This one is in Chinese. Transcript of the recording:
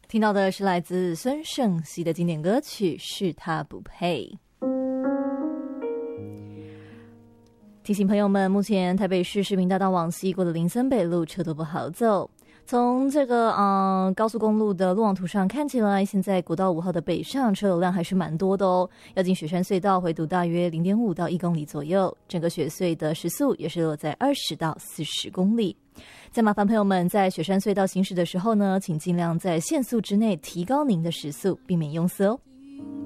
听到的是来自孙盛熙的经典歌曲《是他不配》。提醒朋友们，目前台北市市民大道往西过的林森北路车都不好走。从这个高速公路的路网图上看起来，现在国道5号的北上车流量还是蛮多的哦。要进雪山隧道回堵大约 0.5 到1公里左右，整个雪隧的时速也是落在20到40公里。再麻烦朋友们在雪山隧道行驶的时候呢，请尽量在限速之内提高您的时速，避免拥塞哦。